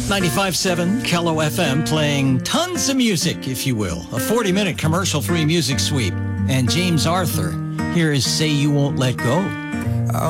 95.7 Kello FM playing tons of music, if you will. A 40-minute commercial-free music sweep. And James Arthur, here is Say You Won't Let Go.